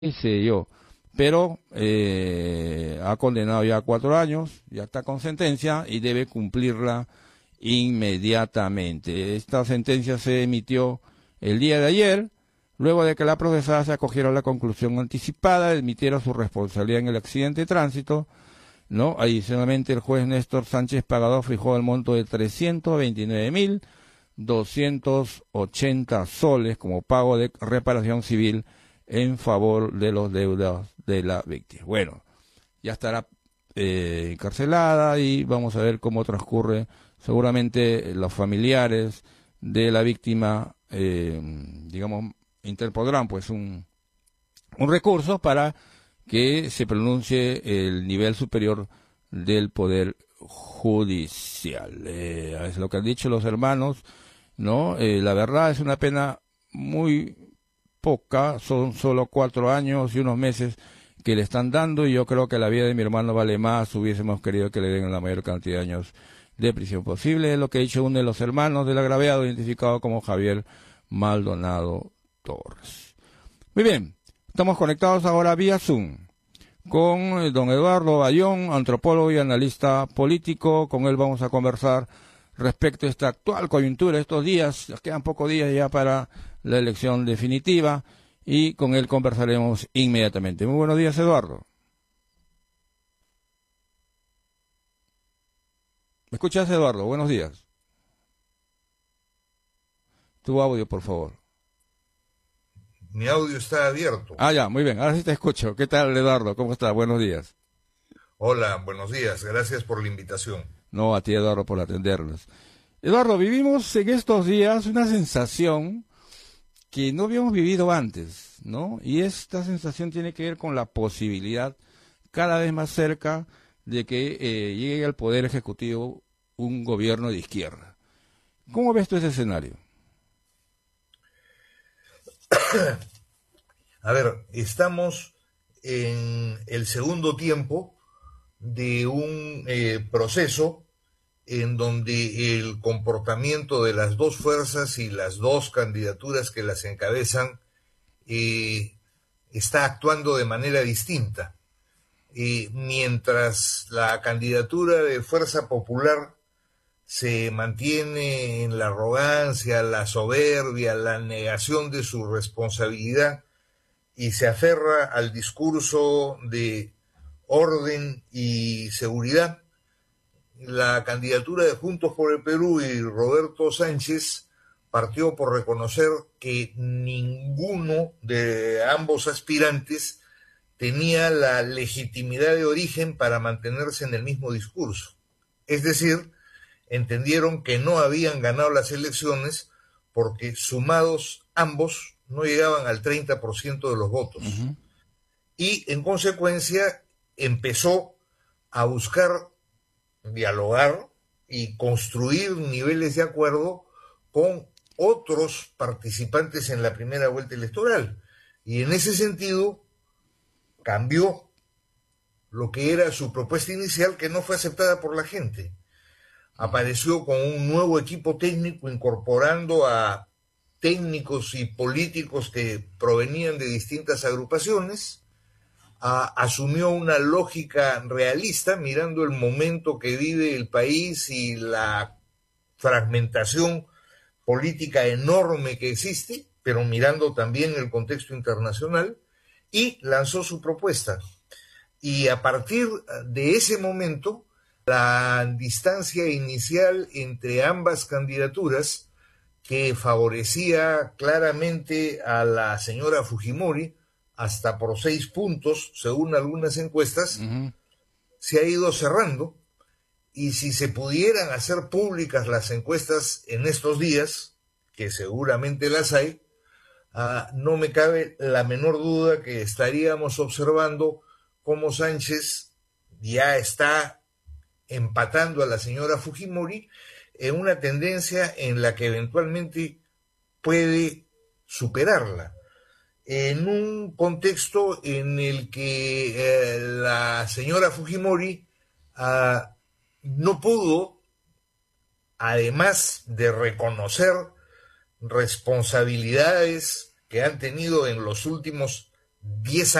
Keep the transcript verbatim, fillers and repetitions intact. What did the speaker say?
qué sé yo, pero eh, ha condenado ya a cuatro años, ya está con sentencia y debe cumplirla inmediatamente. Esta sentencia se emitió el día de ayer, luego de que la procesada se acogiera a la conclusión anticipada, admitiera su responsabilidad en el accidente de tránsito, ¿no? Adicionalmente, el juez Néstor Sánchez Pagador fijó el monto de trescientos veintinueve mil doscientos ochenta soles como pago de reparación civil en favor de los deudos de la víctima. Bueno, ya estará eh, encarcelada y vamos a ver cómo transcurre. Seguramente los familiares de la víctima, eh, digamos, interpondrán pues un, un recurso para que se pronuncie el nivel superior del Poder Judicial. Eh, es lo que han dicho los hermanos, ¿no? Eh, la verdad es una pena muy poca, son solo cuatro años y unos meses que le están dando, y yo creo que la vida de mi hermano vale más. Hubiésemos querido que le den la mayor cantidad de años de prisión posible. Es lo que ha dicho uno de los hermanos del agraviado, identificado como Javier Maldonado Torres. Muy bien, estamos conectados ahora vía Zoom con eh, don Eduardo Bayón, antropólogo y analista político. Con él vamos a conversar respecto a esta actual coyuntura, estos días, nos quedan pocos días ya para la elección definitiva, y con él conversaremos inmediatamente. Muy buenos días, Eduardo. ¿Me escuchas, Eduardo? Buenos días. Tu audio, por favor. Mi audio está abierto. Ah, ya, muy bien, ahora sí te escucho. ¿Qué tal, Eduardo? ¿Cómo estás? Buenos días. Hola, buenos días. Gracias por la invitación. No, a ti, Eduardo, por atendernos. Eduardo, vivimos en estos días una sensación que no habíamos vivido antes, ¿no? Y esta sensación tiene que ver con la posibilidad cada vez más cerca de que eh, llegue al Poder Ejecutivo un gobierno de izquierda. ¿Cómo ves tú ese escenario? A ver, estamos en el segundo tiempo de un eh, proceso en donde el comportamiento de las dos fuerzas y las dos candidaturas que las encabezan eh, está actuando de manera distinta. Eh, mientras la candidatura de Fuerza Popular se mantiene en la arrogancia, la soberbia, la negación de su responsabilidad y se aferra al discurso de orden y seguridad, la candidatura de Juntos por el Perú y Roberto Sánchez partió por reconocer que ninguno de ambos aspirantes tenía la legitimidad de origen para mantenerse en el mismo discurso. Es decir, entendieron que no habían ganado las elecciones porque sumados ambos no llegaban al treinta por ciento de los votos. Uh-huh. Y en consecuencia empezó a buscar dialogar y construir niveles de acuerdo con otros participantes en la primera vuelta electoral. Y en ese sentido cambió lo que era su propuesta inicial, que no fue aceptada por la gente. Apareció con un nuevo equipo técnico incorporando a técnicos y políticos que provenían de distintas agrupaciones, a, asumió una lógica realista mirando el momento que vive el país y la fragmentación política enorme que existe, pero mirando también el contexto internacional, y lanzó su propuesta. Y a partir de ese momento, la distancia inicial entre ambas candidaturas, que favorecía claramente a la señora Fujimori, hasta por seis puntos, según algunas encuestas, uh-huh, se ha ido cerrando. Y si se pudieran hacer públicas las encuestas en estos días, que seguramente las hay, uh, no me cabe la menor duda que estaríamos observando cómo Sánchez ya está empatando a la señora Fujimori en una tendencia en la que eventualmente puede superarla, en un contexto en el que eh, la señora Fujimori uh, no pudo, además de reconocer responsabilidades que han tenido en los últimos diez